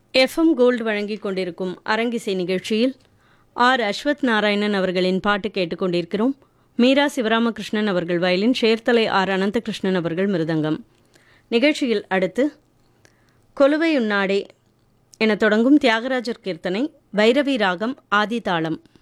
FM gold வழங்கிக் கொண்டிருக்கும் அரங்கிசை நிகழ்ச்சியில் ஆர் அஸ்வத் நாராயணன் அவர்களின் பாட்டு கேட்டுக்கொண்டிருக்கிறோம். மீரா சிவராமகிருஷ்ணன் அவர்கள் வயலின், சேர்த்தலை ஆர் அனந்தகிருஷ்ணன் அவர்கள் மிருதங்கம். நிகழ்ச்சியில் அடுத்து கொலுவை உன்னாடே என தொடங்கும் தியாகராஜர் கீர்த்தனை, பைரவி ராகம், ஆதி தாளம்.